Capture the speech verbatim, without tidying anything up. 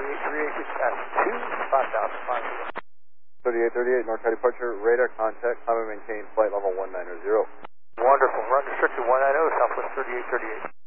thirty-eight thirty-eight, dispatch two, five thousand five hundred. thirty-eight thirty-eight, Northside departure, radar contact, climb and maintain flight level one nine zero. Wonderful, run restricted one ninety, Southwest thirty-eight thirty-eight.